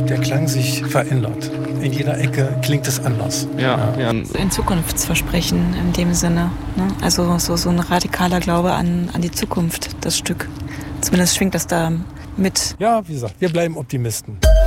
der Klang sich verändert. In jeder Ecke klingt es anders. Ja. Ein Zukunftsversprechen in dem Sinne. Ne? Also so ein radikaler Glaube an die Zukunft, das Stück. Zumindest schwingt das da mit. Ja, wie gesagt, wir bleiben Optimisten.